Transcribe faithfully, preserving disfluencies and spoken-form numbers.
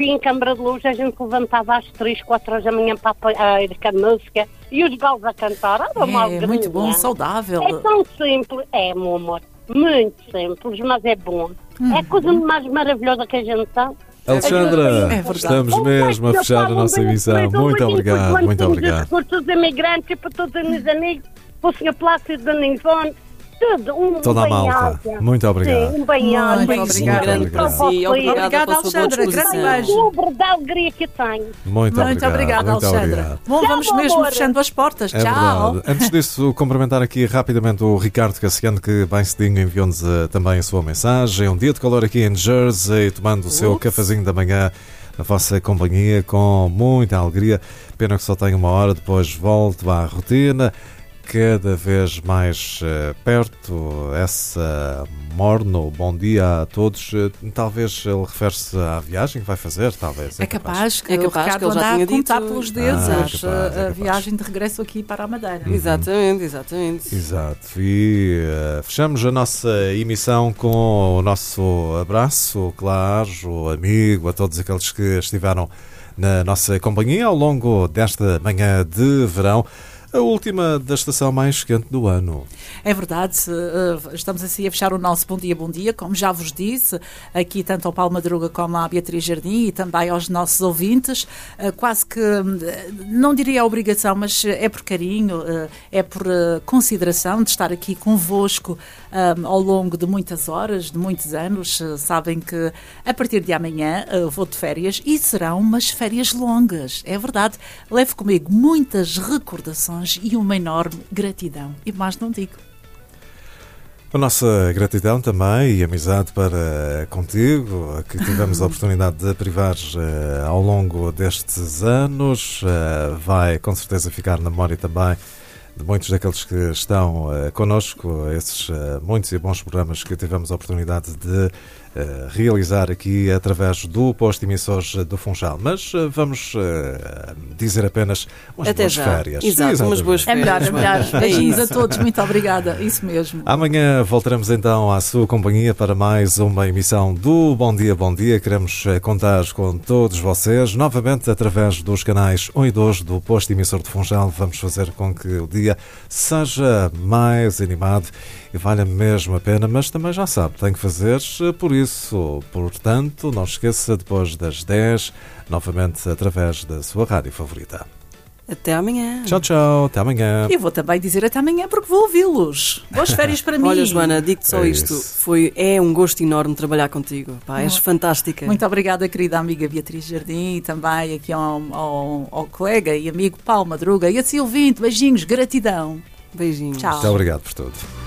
em Câmara de Luz, a gente levantava às três, quatro horas da manhã para a ir com a música e os galos a cantar. Era uma É, muito bom, saudável. É tão simples. É, meu amor. Muito simples, mas é bom. Hum. É a coisa mais maravilhosa que a gente tem. Alexandra, é estamos mesmo a fechar a nossa emissão. Muito obrigado, muito obrigado. Para todos os imigrantes e para todos os meus amigos, para o senhor Plácido de Nivone, tudo, um toda a malta. Muito obrigado. Sim, um banhado. Muito obrigado. Obrigada, Alexandra. Grande beijo. Sobre da alegria que tenho. Muito, muito obrigada, muito Alexandra. Obrigado. Bom, vamos Tchau, mesmo amor. fechando as portas. É Tchau. verdade. Antes disso, cumprimentar aqui rapidamente o Ricardo Cassiano, que bem cedinho enviou-nos uh, também a sua mensagem. Um dia de calor aqui em Jersey, tomando o seu Ups. cafezinho da manhã na vossa companhia, com muita alegria. Pena que só tenho uma hora, depois volto à rotina. Cada vez mais uh, perto, essa morno, bom dia a todos. Uh, talvez ele refere-se à viagem que vai fazer, talvez. É capaz que é capaz o Ricardo que ele já anda tinha a contar dito. pelos dedos Ah, é as, capaz, é a capaz. viagem de regresso aqui para a Madeira. Uhum. Exatamente, exatamente. Exato. E uh, fechamos a nossa emissão com o nosso abraço, claro, amigo, a todos aqueles que estiveram na nossa companhia ao longo desta manhã de verão. A última da estação mais quente do ano. É verdade, estamos assim a fechar o nosso Bom Dia, Bom Dia, como já vos disse, aqui tanto ao Paulo Madruga como à Beatriz Jardim e também aos nossos ouvintes, quase que, não diria a obrigação, mas é por carinho, é por consideração de estar aqui convosco ao longo de muitas horas, de muitos anos. Sabem que a partir de amanhã vou de férias e serão umas férias longas, é verdade. Levo comigo muitas recordações e uma enorme gratidão. E mais não digo. A nossa gratidão também e amizade para contigo, que tivemos a oportunidade de privar uh, ao longo destes anos. Uh, vai com certeza ficar na memória também de muitos daqueles que estão uh, connosco, esses uh, muitos e bons programas que tivemos a oportunidade de uh, realizar aqui através do posto emissores do Funchal. Mas uh, vamos uh, dizer apenas umas Até boas já. férias. Exato, Exatamente. umas boas É férias. melhor, é melhor. É Beijinhos isso. a todos, muito obrigada. Isso mesmo. Amanhã voltaremos então à sua companhia para mais uma emissão do Bom Dia, Bom Dia. Queremos contar com todos vocês, novamente através dos canais um e dois do posto emissor de Funchal. Vamos fazer com que o dia seja mais animado e valha mesmo a pena, mas também já sabe, tem que fazer por isso. Portanto, não esqueça, depois das dez, novamente através da sua rádio favorita. Até amanhã. Tchau, tchau. Até amanhã. E vou também dizer até amanhã porque vou ouvi-los. Boas férias para mim. Olha, Joana, digo-te só É isto. isso. Foi, é um gosto enorme trabalhar contigo. Pá, és fantástica. Muito obrigada, querida amiga Beatriz Jardim, e também aqui ao, ao, ao colega e amigo Paulo Madruga. E assim ouvinte, beijinhos, gratidão. Beijinhos. Tchau. Muito obrigado por tudo.